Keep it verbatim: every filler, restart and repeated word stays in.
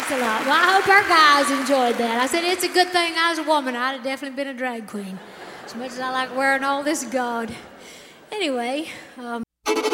Thanks a lot. Well, I hope our guys enjoyed that. I said, it's a good thing I was a woman. I'd have definitely been a drag queen. As much as I like wearing all this gaud. Anyway, um,